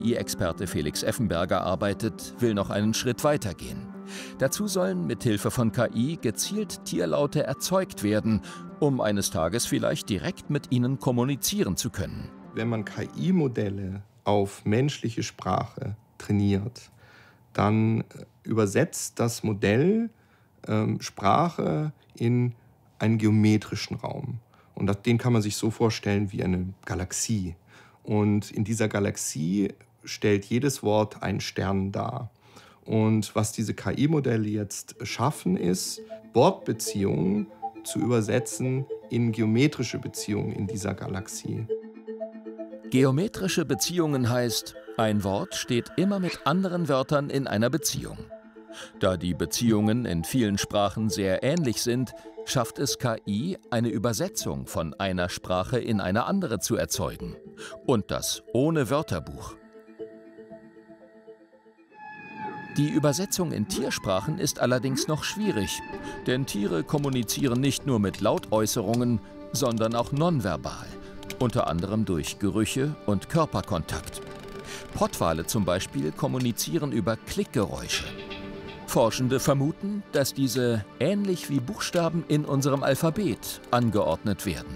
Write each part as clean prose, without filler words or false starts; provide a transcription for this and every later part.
KI-Experte Felix Effenberger arbeitet, will noch einen Schritt weiter gehen. Dazu sollen mithilfe von KI gezielt Tierlaute erzeugt werden, um eines Tages vielleicht direkt mit ihnen kommunizieren zu können. Wenn man KI-Modelle auf menschliche Sprache trainiert, dann übersetzt das Modell Sprache in einen geometrischen Raum. Und den kann man sich so vorstellen wie eine Galaxie. Und in dieser Galaxie stellt jedes Wort einen Stern dar. Und was diese KI-Modelle jetzt schaffen, ist, Wortbeziehungen zu übersetzen in geometrische Beziehungen in dieser Galaxie. Geometrische Beziehungen heißt, ein Wort steht immer mit anderen Wörtern in einer Beziehung. Da die Beziehungen in vielen Sprachen sehr ähnlich sind, schafft es KI, eine Übersetzung von einer Sprache in eine andere zu erzeugen. Und das ohne Wörterbuch. Die Übersetzung in Tiersprachen ist allerdings noch schwierig, denn Tiere kommunizieren nicht nur mit Lautäußerungen, sondern auch nonverbal, unter anderem durch Gerüche und Körperkontakt. Pottwale zum Beispiel kommunizieren über Klickgeräusche. Forschende vermuten, dass diese ähnlich wie Buchstaben in unserem Alphabet angeordnet werden.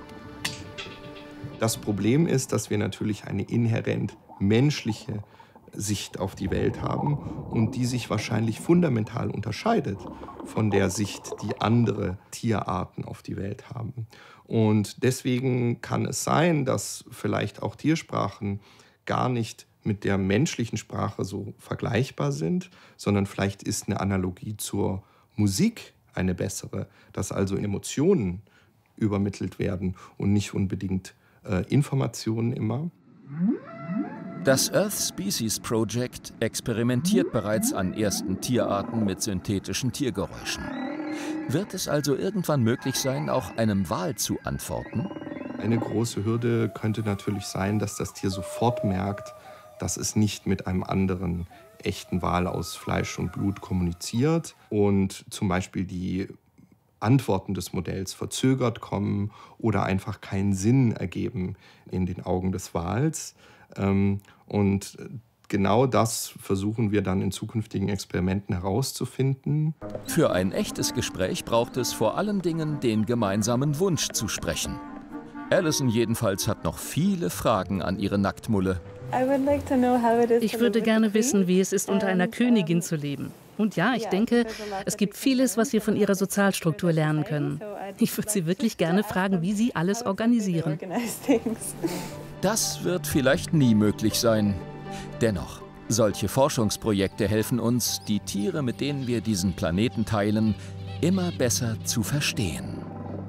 Das Problem ist, dass wir natürlich eine inhärent menschliche Sicht auf die Welt haben und die sich wahrscheinlich fundamental unterscheidet von der Sicht, die andere Tierarten auf die Welt haben. Und deswegen kann es sein, dass vielleicht auch Tiersprachen gar nicht mit der menschlichen Sprache so vergleichbar sind, sondern vielleicht ist eine Analogie zur Musik eine bessere, dass also Emotionen übermittelt werden und nicht unbedingt Informationen immer. Das Earth Species Project experimentiert bereits an ersten Tierarten mit synthetischen Tiergeräuschen. Wird es also irgendwann möglich sein, auch einem Wal zu antworten? Eine große Hürde könnte natürlich sein, dass das Tier sofort merkt, dass es nicht mit einem anderen echten Wal aus Fleisch und Blut kommuniziert und zum Beispiel die Antworten des Modells verzögert kommen oder einfach keinen Sinn ergeben in den Augen des Wals. Und genau das versuchen wir dann in zukünftigen Experimenten herauszufinden. Für ein echtes Gespräch braucht es vor allen Dingen den gemeinsamen Wunsch zu sprechen. Alison jedenfalls hat noch viele Fragen an ihre Nacktmulle. Ich würde gerne wissen, wie es ist, unter einer Königin zu leben. Und ja, ich denke, es gibt vieles, was wir von ihrer Sozialstruktur lernen können. Ich würde sie wirklich gerne fragen, wie sie alles organisieren. Das wird vielleicht nie möglich sein. Dennoch, solche Forschungsprojekte helfen uns, die Tiere, mit denen wir diesen Planeten teilen, immer besser zu verstehen.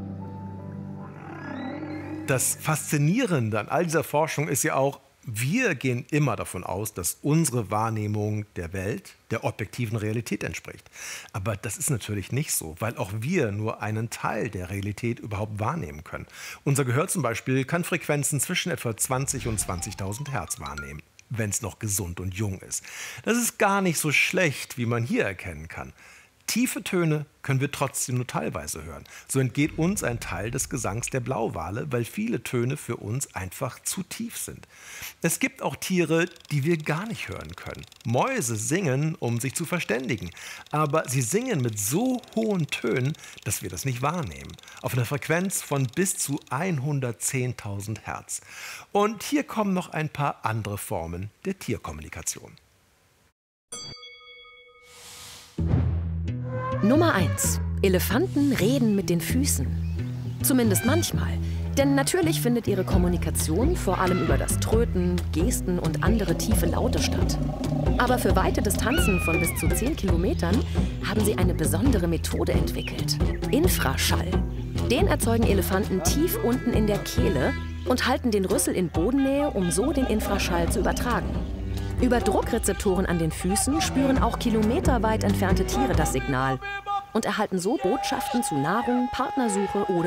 Das Faszinierende an all dieser Forschung ist ja auch, wir gehen immer davon aus, dass unsere Wahrnehmung der Welt der objektiven Realität entspricht. Aber das ist natürlich nicht so, weil auch wir nur einen Teil der Realität überhaupt wahrnehmen können. Unser Gehör zum Beispiel kann Frequenzen zwischen etwa 20 und 20.000 Hertz wahrnehmen, wenn es noch gesund und jung ist. Das ist gar nicht so schlecht, wie man hier erkennen kann. Tiefe Töne können wir trotzdem nur teilweise hören. So entgeht uns ein Teil des Gesangs der Blauwale, weil viele Töne für uns einfach zu tief sind. Es gibt auch Tiere, die wir gar nicht hören können. Mäuse singen, um sich zu verständigen. Aber sie singen mit so hohen Tönen, dass wir das nicht wahrnehmen. Auf einer Frequenz von bis zu 110.000 Hertz. Und hier kommen noch ein paar andere Formen der Tierkommunikation. Nummer 1. Elefanten reden mit den Füßen. Zumindest manchmal. Denn natürlich findet ihre Kommunikation vor allem über das Tröten, Gesten und andere tiefe Laute statt. Aber für weite Distanzen von bis zu 10 Kilometern haben sie eine besondere Methode entwickelt. Infraschall. Den erzeugen Elefanten tief unten in der Kehle und halten den Rüssel in Bodennähe, um so den Infraschall zu übertragen. Über Druckrezeptoren an den Füßen spüren auch kilometerweit entfernte Tiere das Signal und erhalten so Botschaften zu Nahrung, Partnersuche oder